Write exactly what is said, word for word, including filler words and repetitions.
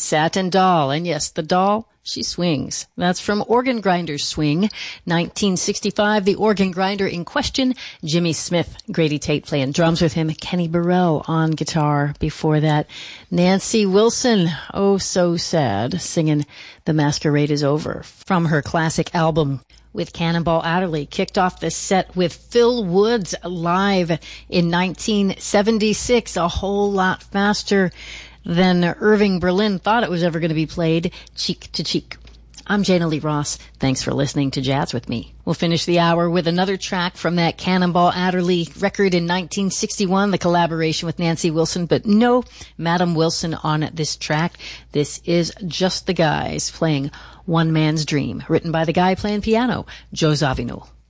Satin Doll. And yes, the doll, she swings. That's from Organ Grinder's Swing, nineteen sixty-five. The organ grinder in question, Jimmy Smith. Grady Tate playing drums with him. Kenny Burrell on guitar. Before that, Nancy Wilson, oh so sad, singing The Masquerade is Over from her classic album with Cannonball Adderley. Kicked off the set with Phil Woods live in nineteen seventy-six, a whole lot faster than Irving Berlin thought it was ever going to be played, Cheek to Cheek. I'm Jana Lee Ross. Thanks for listening to Jazz with me. We'll finish the hour with another track from that Cannonball Adderley record in nineteen sixty-one, the collaboration with Nancy Wilson, but no Madam Wilson on this track. This is Just the Guys playing One Man's Dream, written by the guy playing piano, Joe Zawinul.